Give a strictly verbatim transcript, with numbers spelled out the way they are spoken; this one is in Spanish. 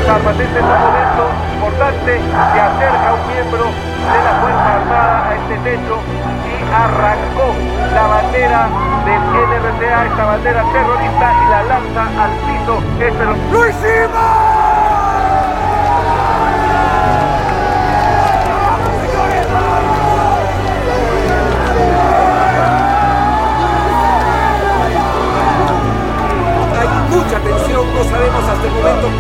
las armas. Este es un momento importante que acerca a un miembro de la Fuerza Armada a este techo y arrancó la bandera del N R C A, esta bandera terrorista, y la lanza al piso. Este lo... ¡Lo hicimos!